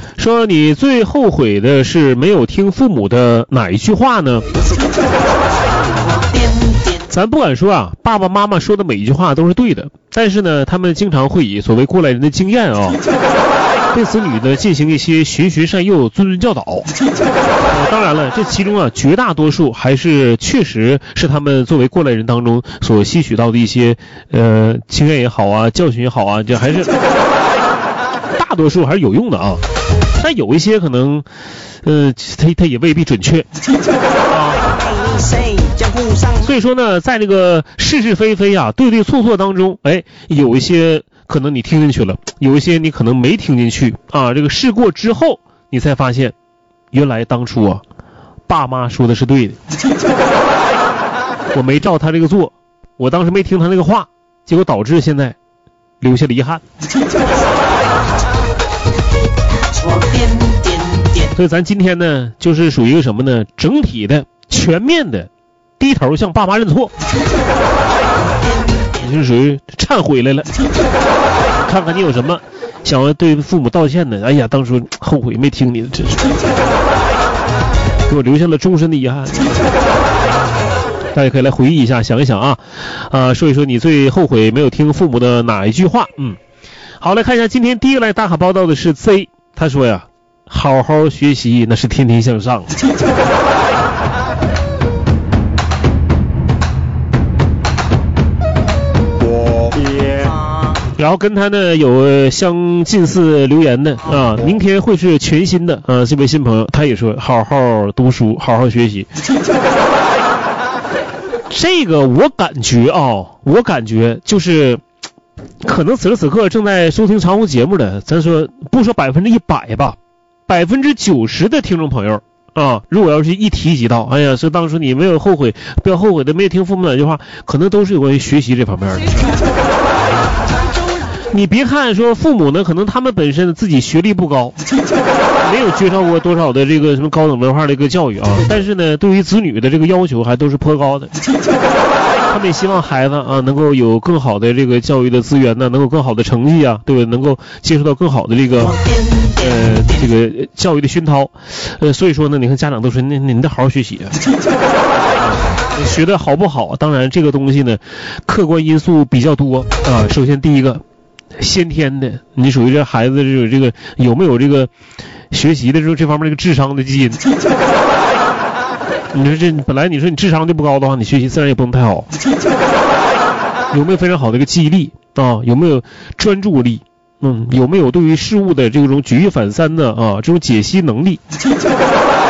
说你最后悔的是没有听父母的哪一句话呢？咱不敢说啊，爸爸妈妈说的每一句话都是对的，但是呢，他们经常会以所谓过来人的经验啊，对子女呢进行一些循循善诱、谆谆教导。当然了，这其中啊，绝大多数还是确实是他们作为过来人当中所吸取到的一些经验也好啊，教训也好啊，这还是大多数还是有用的啊。但有一些可能他也未必准确啊。所以说呢，在这个是是非非啊、对对错错当中，有一些可能你听进去了，有一些你可能没听进去啊。这个事过之后，你才发现，原来当初啊，爸妈说的是对的，我没照他这个做，我当时没听他那个话，结果导致现在留下了遗憾。所以咱今天呢，就是属于一个什么呢？整体的、全面的低头向爸妈认错，你是属于忏悔来了，看看你有什么想要对父母道歉的。哎呀，当初后悔没听你的，真是给我留下了终身的遗憾。大家可以来回忆一下，想一想啊，说一说你最后悔没有听父母的哪一句话。好，来看一下今天第一个来打卡报道的是 Z， 他说呀，好好学习那是天天向上。然后跟他呢有相近似留言的啊，明天会是全新的啊，这位新朋友他也说好好读书，好好学习。这个我感觉就是可能此时此刻正在收听长虹节目的，咱说不说100%吧，90%的听众朋友啊，如果要是一提及到，哎呀，说当初你没有后悔，不要后悔的没有听父母哪句话，可能都是有关于学习这方面的。你别看说父母呢，可能他们本身自己学历不高，没有接受过多少的这个什么高等文化的一个教育啊，但是呢，对于子女的这个要求还都是颇高的。他们也希望孩子啊能够有更好的这个教育的资源呢，能够更好的成绩啊，对吧？能够接受到更好的这个教育的熏陶。所以说呢，你看家长都说你得好好学习啊。学的好不好，当然这个东西呢，客观因素比较多啊。首先第一个，先天的，你属于这孩子这个有没有这个学习的时候这方面这个智商的基因。你说这本来你说你智商就不高的话，你学习自然也不能太好。有没有非常好的一个记忆力啊？有没有专注力？有没有对于事物的这种举一反三的啊这种解析能力？